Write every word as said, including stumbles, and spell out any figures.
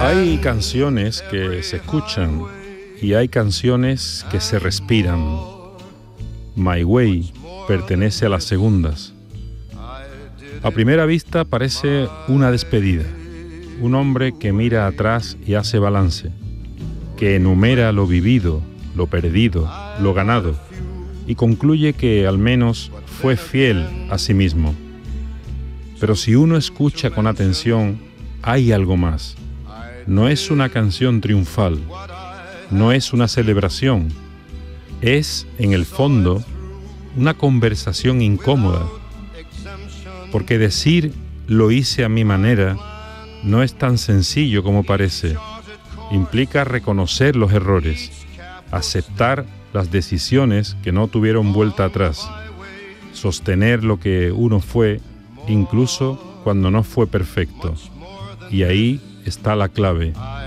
Hay canciones que se escuchan y hay canciones que se respiran. My Way pertenece a las segundas. A primera vista parece una despedida, un hombre que mira atrás y hace balance, que enumera lo vivido, lo perdido, lo ganado, y concluye que al menos fue fiel a sí mismo. Pero si uno escucha con atención, hay algo más. No es una canción triunfal, no es una celebración, es, en el fondo, una conversación incómoda, porque decir lo hice a mi manera no es tan sencillo como parece. Implica reconocer los errores, aceptar las decisiones que no tuvieron vuelta atrás, sostener lo que uno fue, incluso cuando no fue perfecto. Y ahí está la clave.